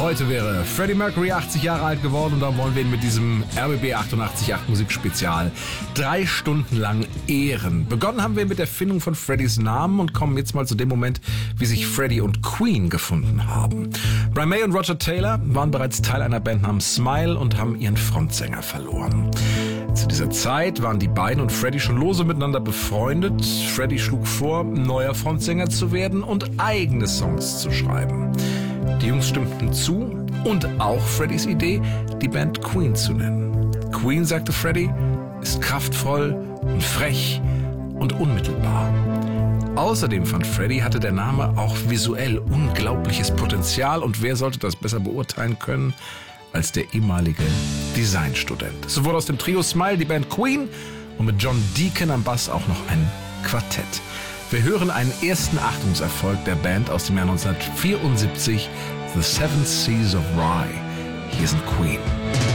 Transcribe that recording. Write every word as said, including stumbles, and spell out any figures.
Heute wäre Freddie Mercury achtzig Jahre alt geworden und da wollen wir ihn mit diesem R B B achtundachtzig Komma acht Musikspezial drei Stunden lang ehren. Begonnen haben wir mit der Findung von Freddies Namen und kommen jetzt mal zu dem Moment, wie sich Freddie und Queen gefunden haben. Brian May und Roger Taylor waren bereits Teil einer Band namens Smile und haben ihren Frontsänger verloren. Zu dieser Zeit waren die beiden und Freddie schon lose miteinander befreundet. Freddie schlug vor, neuer Frontsänger zu werden und eigene Songs zu schreiben. Die Jungs stimmten zu und auch Freddies Idee, die Band Queen zu nennen. Queen, sagte Freddie, ist kraftvoll und frech und unmittelbar. Außerdem fand Freddie, hatte der Name auch visuell unglaubliches Potenzial und wer sollte das besser beurteilen können als der ehemalige Designstudent. So wurde aus dem Trio Smile die Band Queen und mit John Deacon am Bass auch noch ein Quartett. Wir hören einen ersten Achtungserfolg der Band aus dem Jahr neunzehnhundertvierundsiebzig, The Seven Seas of Rye. Hier sind Queen.